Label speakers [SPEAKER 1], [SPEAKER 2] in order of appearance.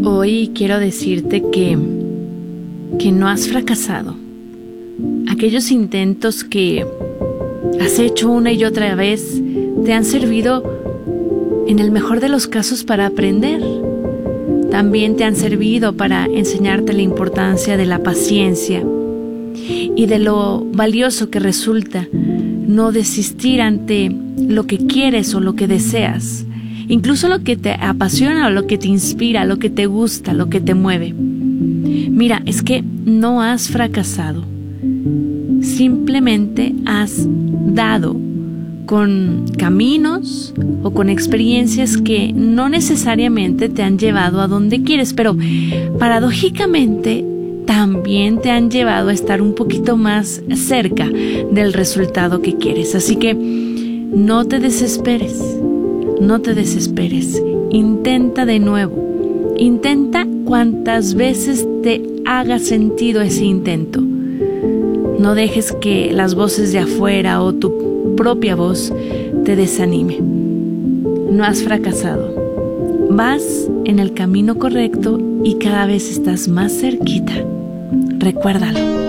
[SPEAKER 1] Hoy quiero decirte que no has fracasado. Aquellos intentos que has hecho una y otra vez te han servido, en el mejor de los casos, para aprender. También te han servido para enseñarte la importancia de la paciencia y de lo valioso que resulta no desistir ante lo que quieres o lo que deseas, incluso lo que te apasiona o lo que te inspira, lo que te gusta, lo que te mueve. Mira, es que no has fracasado, simplemente has dado con caminos o con experiencias que no necesariamente te han llevado a donde quieres, pero paradójicamente también te han llevado a estar un poquito más cerca del resultado que quieres. Así que no te desesperes, intenta de nuevo, intenta cuantas veces te haga sentido ese intento. No dejes que las voces de afuera o tu propia voz te desanime. No has fracasado. Vas en el camino correcto y cada vez estás más cerquita. Recuérdalo.